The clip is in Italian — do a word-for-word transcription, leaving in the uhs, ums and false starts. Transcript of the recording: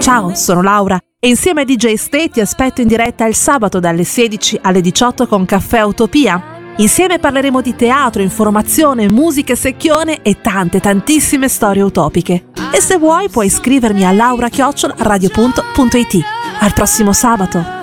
Ciao, sono Laura e insieme a D J Ste ti aspetto in diretta il sabato dalle sedici alle diciotto con Caffè Utopia. Insieme parleremo di teatro, informazione, musica secchione e tante tantissime storie utopiche. E se vuoi puoi iscrivermi a laura chiocciola radio punto it. Al prossimo sabato!